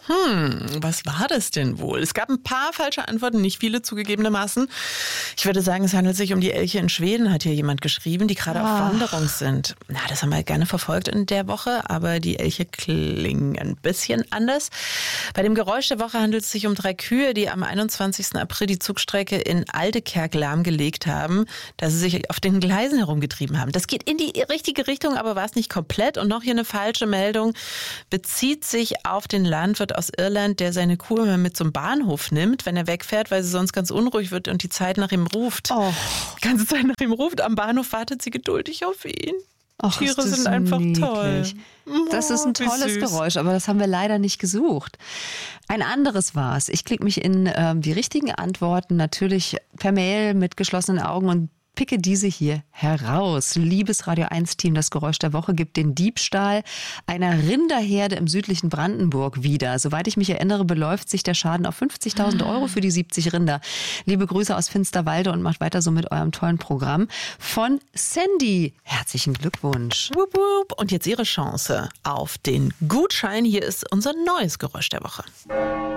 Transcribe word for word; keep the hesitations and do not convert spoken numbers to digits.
Hm, was war das denn wohl? Es gab ein paar falsche Antworten, nicht viele zugegebenermaßen. Ich würde sagen, es handelt sich um die Elche in Schweden, hat hier jemand geschrieben, die gerade auf Wanderung sind. Na, das haben wir gerne verfolgt in der Woche, aber die Elche klingen ein bisschen anders. Bei dem Geräusch der Woche handelt es sich um drei Kühe, die am einundzwanzigsten April die Zugstrecke in Altekerk lahmgelegt haben, da sie sich auf den Gleisen herumgetrieben haben. Das geht in die richtige Richtung, aber war es nicht komplett. Und noch hier eine falsche Meldung, bezieht sich auf den Landwirt aus Irland, der seine Kuh immer mit zum Bahnhof nimmt, wenn er wegfährt, weil sie sonst ganz unruhig wird und die Zeit nach ihm ruft. Oh. Die ganze Zeit nach ihm ruft. Am Bahnhof wartet sie geduldig auf ihn. Ach, Tiere sind einfach niedlich. toll. Das ist ein Oh, wie tolles süß. Geräusch, aber das haben wir leider nicht gesucht. Ein anderes war's. Ich klicke mich in ähm, die richtigen Antworten natürlich per Mail mit geschlossenen Augen und picke diese hier heraus. Liebes Radio eins Team, das Geräusch der Woche gibt den Diebstahl einer Rinderherde im südlichen Brandenburg wieder. Soweit ich mich erinnere, beläuft sich der Schaden auf fünfzigtausend Euro für die siebzig Rinder. Liebe Grüße aus Finsterwalde und macht weiter so mit eurem tollen Programm. Von Sandy. Herzlichen Glückwunsch. Wup, wup. Und jetzt Ihre Chance auf den Gutschein. Hier ist unser neues Geräusch der Woche.